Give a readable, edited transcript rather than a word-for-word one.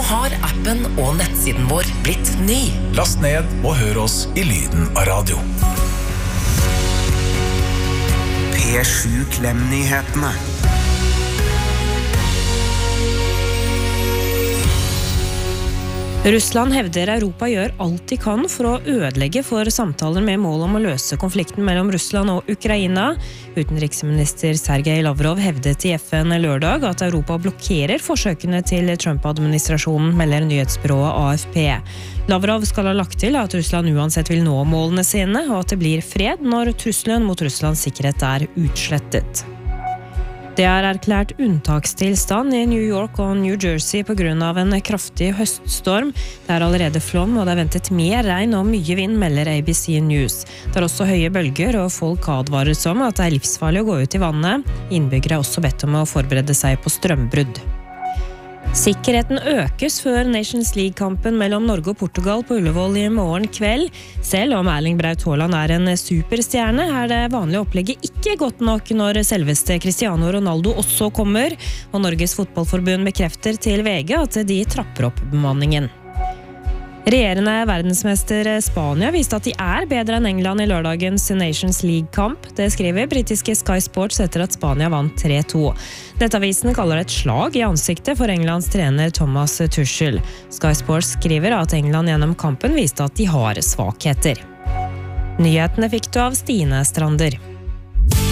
har appen og nettsiden vår blitt ny. Last ned og hør oss i lyden av radio. P7 Klem-nyhetene. Russland hevder Europa gjør alt de kan for å ødelegge for samtaler med mål om å løse konflikten mellom Russland og Ukraina. Utenriksminister Sergej Lavrov hevdet i FN lørdag at Europa blokkerer forsøkene til Trump-administrasjonen, melder nyhetsbyrået AFP. Lavrov skal ha lagt til at Russland uansett vil nå målene sine, og at det blir fred når trusselen mot Russlands sikkerhet er utslettet. Det er erklært unntakstilstand i New York og New Jersey på grunn av en kraftig høststorm. Det er allerede flom, og det er ventet mer regn og mye vind, melder ABC News. Det er også høye bølger, og folk advares om at det er livsfarlig å gå ut i vannet. Innbyggere er også bedt om å forberede seg på strømbrudd. Sikkerheten økes før Nations League-kampen mellom Norge og Portugal på Ullevål i morgen kveld. Selv om Erling Braut Haaland er en superstjerne, er det vanlige opplegget ikke godt nok når selveste Cristiano Ronaldo også kommer, og Norges fotballforbund bekrefter til VG at de trapper opp bemanningen. Regjerende verdensmester Spania viste at de er bedre enn England i lørdagens Nations League-kamp. Det skriver britiske Sky Sports etter at Spania vant 3-2. Nettavisen kaller det et slag i ansiktet for Englands trener Thomas Tuchel. Sky Sports skriver at England gjennom kampen viste at de har svakheter. Nyhetene fikk du av Stine Strander.